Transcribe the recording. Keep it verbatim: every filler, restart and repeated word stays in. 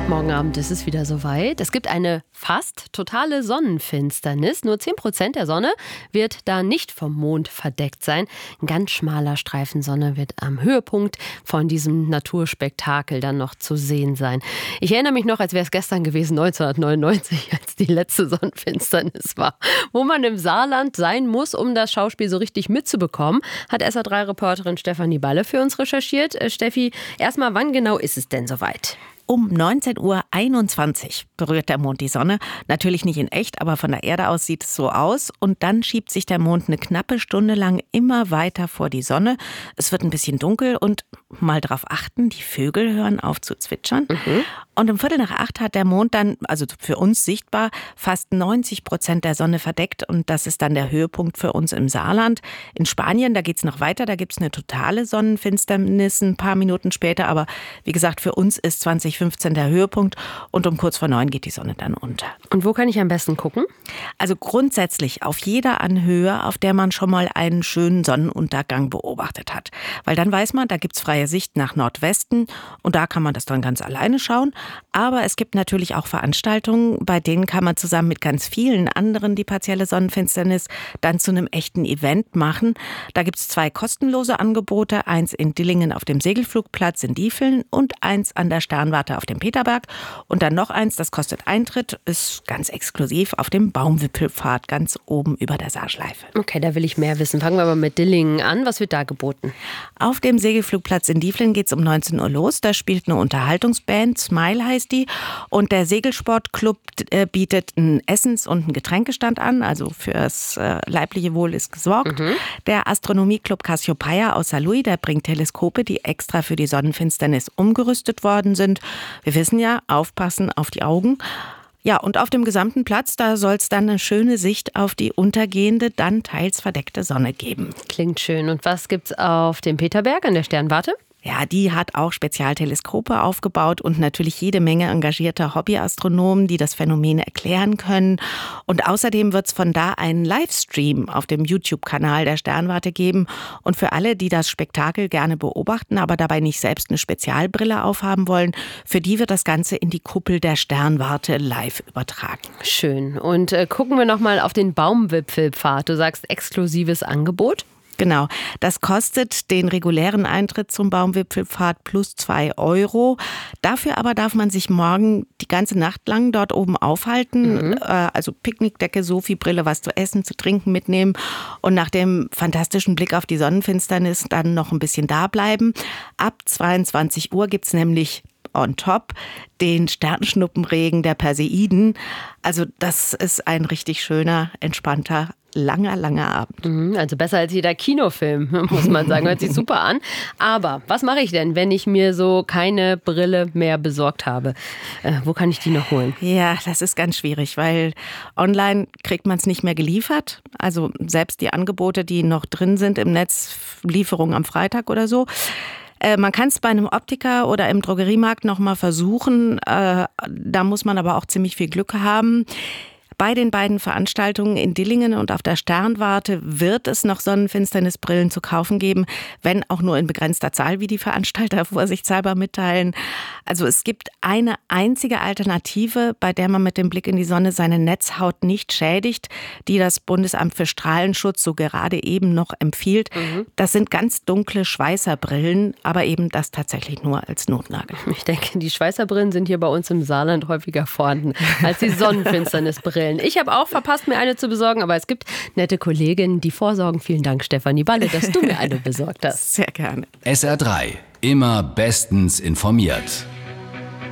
Morgen Abend ist es wieder soweit. Es gibt eine fast totale Sonnenfinsternis. Nur zehn Prozent der Sonne wird da nicht vom Mond verdeckt sein. Ein ganz schmaler Streifen Sonne wird am Höhepunkt von diesem Naturspektakel dann noch zu sehen sein. Ich erinnere mich noch, als wäre es gestern gewesen, neunzehnhundertneunundneunzig, als die letzte Sonnenfinsternis war. Wo man im Saarland sein muss, um das Schauspiel so richtig mitzubekommen, hat S R drei Reporterin Stefanie Balle für uns recherchiert. Äh, Steffi, erstmal, wann genau ist es denn soweit? Um neunzehn Uhr einundzwanzig berührt der Mond die Sonne. Natürlich nicht in echt, aber von der Erde aus sieht es so aus. Und dann schiebt sich der Mond eine knappe Stunde lang immer weiter vor die Sonne. Es wird ein bisschen dunkel und mal drauf achten, die Vögel hören auf zu zwitschern. Mhm. Und um Viertel nach acht hat der Mond dann, also für uns sichtbar, fast neunzig Prozent der Sonne verdeckt. Und das ist dann der Höhepunkt für uns im Saarland. In Spanien, da geht es noch weiter, da gibt es eine totale Sonnenfinsternis ein paar Minuten später. Aber wie gesagt, für uns ist zwanzig fünfzehn der Höhepunkt und um kurz vor neun geht die Sonne dann unter. Und wo kann ich am besten gucken? Also grundsätzlich auf jeder Anhöhe, auf der man schon mal einen schönen Sonnenuntergang beobachtet hat. Weil dann weiß man, da gibt es freie Sicht nach Nordwesten und da kann man das dann ganz alleine schauen. Aber es gibt natürlich auch Veranstaltungen, bei denen kann man zusammen mit ganz vielen anderen die partielle Sonnenfinsternis dann zu einem echten Event machen. Da gibt es zwei kostenlose Angebote, eins in Dillingen auf dem Segelflugplatz in Diefeln und eins an der Sternwarte auf dem Peterberg und dann noch eins, das kostet Eintritt, ist ganz exklusiv auf dem Baumwipfelpfad ganz oben über der Saarschleife. Okay, da will ich mehr wissen. Fangen wir aber mit Dillingen an. Was wird da geboten? Auf dem Segelflugplatz in Diefeln geht es um neunzehn Uhr los. Da spielt eine Unterhaltungsband, Smile heißt die. Und der Segelsportclub äh, bietet einen Essens- und einen Getränkestand an. Also fürs äh, leibliche Wohl ist gesorgt. Mhm. Der Astronomieclub Cassiopeia aus Saarlouis, der bringt Teleskope, die extra für die Sonnenfinsternis umgerüstet worden sind. Wir wissen ja, aufpassen auf die Augen. Ja, und auf dem gesamten Platz, da soll es dann eine schöne Sicht auf die untergehende, dann teils verdeckte Sonne geben. Klingt schön. Und was gibt's auf dem Peterberg an der Sternwarte? Ja, die hat auch Spezialteleskope aufgebaut und natürlich jede Menge engagierter Hobbyastronomen, die das Phänomen erklären können. Und außerdem wird es von da einen Livestream auf dem YouTube-Kanal der Sternwarte geben. Und für alle, die das Spektakel gerne beobachten, aber dabei nicht selbst eine Spezialbrille aufhaben wollen, für die wird das Ganze in die Kuppel der Sternwarte live übertragen. Schön. Und äh, gucken wir noch mal auf den Baumwipfelpfad. Du sagst exklusives Angebot? Genau, das kostet den regulären Eintritt zum Baumwipfelpfad plus zwei Euro. Dafür aber darf man sich morgen die ganze Nacht lang dort oben aufhalten. Mhm. Also Picknickdecke, Sofi-Brille, was zu essen, zu trinken mitnehmen und nach dem fantastischen Blick auf die Sonnenfinsternis dann noch ein bisschen da bleiben. Ab zweiundzwanzig Uhr gibt es nämlich on top den Sternschnuppenregen der Perseiden. Also das ist ein richtig schöner, entspannter langer, langer Abend. Also besser als jeder Kinofilm, muss man sagen. Hört sich super an. Aber was mache ich denn, wenn ich mir so keine Brille mehr besorgt habe? Äh, wo kann ich die noch holen? Ja, das ist ganz schwierig, weil online kriegt man es nicht mehr geliefert. Also selbst die Angebote, die noch drin sind im Netz, Lieferung am Freitag oder so. Äh, man kann es bei einem Optiker oder im Drogeriemarkt noch mal versuchen. Äh, da muss man aber auch ziemlich viel Glück haben. Bei den beiden Veranstaltungen in Dillingen und auf der Sternwarte wird es noch Sonnenfinsternisbrillen zu kaufen geben, wenn auch nur in begrenzter Zahl, wie die Veranstalter vorsichtshalber mitteilen. Also es gibt eine einzige Alternative, bei der man mit dem Blick in die Sonne seine Netzhaut nicht schädigt, die das Bundesamt für Strahlenschutz so gerade eben noch empfiehlt. Mhm. Das sind ganz dunkle Schweißerbrillen, aber eben das tatsächlich nur als Notnagel. Ich denke, die Schweißerbrillen sind hier bei uns im Saarland häufiger vorhanden als die Sonnenfinsternisbrillen. Ich habe auch verpasst, mir eine zu besorgen, aber es gibt nette Kolleginnen, die vorsorgen. Vielen Dank, Stefanie Balle, dass du mir eine besorgt hast. Sehr gerne. S R drei, immer bestens informiert.